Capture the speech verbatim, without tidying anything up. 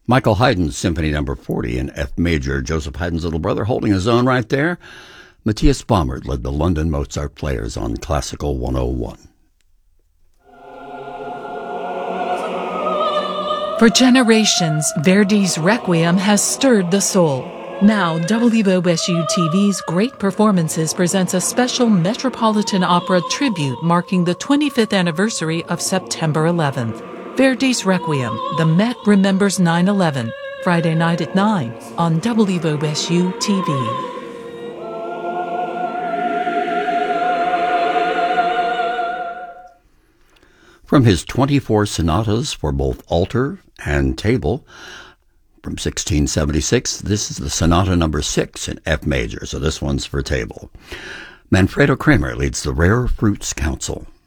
Michael Haydn's Symphony Number forty in F major, Joseph Haydn's little brother holding his own right there. Matthias Baumert led the London Mozart Players on Classical one oh one. For generations, Verdi's Requiem has stirred the soul. Now, W O S U T V's Great Performances presents a special Metropolitan Opera tribute marking the twenty-fifth anniversary of September eleventh. Verdi's Requiem, The Met Remembers nine eleven, Friday night at nine on W O S U T V. From his twenty-four sonatas for both altar and table, from sixteen seventy-six, this is the Sonata Number six in F major, so this one's for table. Manfredo Kramer leads the Rare Fruits Council.